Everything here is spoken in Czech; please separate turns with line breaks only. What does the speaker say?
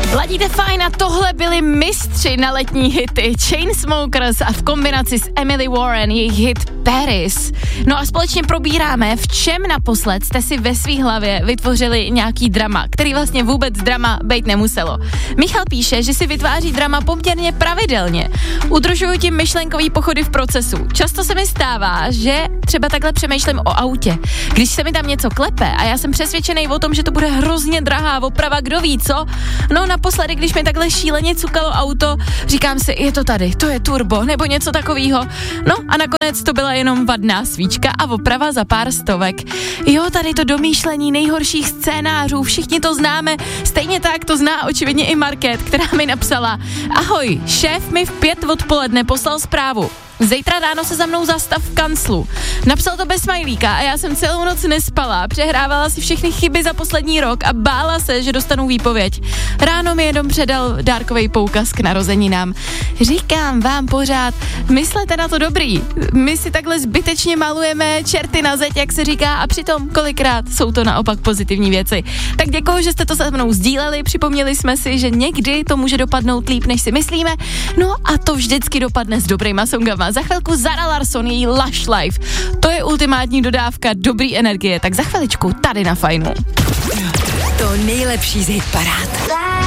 Ladíte fajn a tohle byli mistři na letní hity Chainsmokers a v kombinaci s Emily Warren jejich hit Paris. No a společně probíráme, v čem naposled jste si ve svý hlavě vytvořili nějaký drama, který vlastně vůbec drama být nemuselo. Michal píše, že si vytváří drama poměrně pravidelně. Udržuju tím myšlenkový pochody v procesu. Často se mi stává, že třeba takhle přemýšlím o autě. Když se mi tam něco klepe a já jsem přesvědčený o tom, že to bude hrozně drahá oprava, kdo ví co. No naposledy, když mi takhle šíleně cukalo auto, říkám si, je to tady, to je turbo, nebo něco takového. No a nakonec to byla jenom vadná svíčka a oprava za pár stovek. Jo, tady to domýšlení nejhorších scénářů, všichni to známe, stejně tak to zná očividně i Market, která mi napsala: ahoj, šéf mi v 5 odpoledne poslal zprávu. Zítra ráno se za mnou zastav v kanclu. Napsal to bez smajlíka a já jsem celou noc nespala, přehrávala si všechny chyby za poslední rok a bála se, že dostanu výpověď. Ráno mi jenom předal dárkovej poukaz k narozeninám. Říkám vám pořád, myslete na to dobrý. My si takhle zbytečně malujeme čerty na zeď, jak se říká, a přitom kolikrát jsou to naopak pozitivní věci. Tak děkuju, že jste to se mnou sdíleli, připomněli jsme si, že někdy to může dopadnout líp, než si myslíme. No a to vždycky dopadne s dobrýma songama. Za chvilku Zara Larsson, její Lush Life. To je ultimátní dodávka dobrý energie, tak za chviličku tady na Fajnu.
To nejlepší z hitparád.